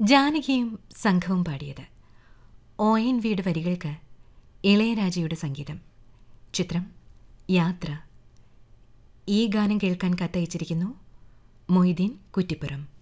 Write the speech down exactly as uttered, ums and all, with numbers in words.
ജാനകിയും സംഘവും പാടിയത്. O N വിയുടെ വരികൾക്ക് ഇളയരാജയുടെ സംഗീതം. ചിത്രം യാത്ര. ഈ ഗാനം കേൾക്കാൻ കത്തയച്ചിരിക്കുന്നു മൊയ്തീൻ കുറ്റിപ്പുറം.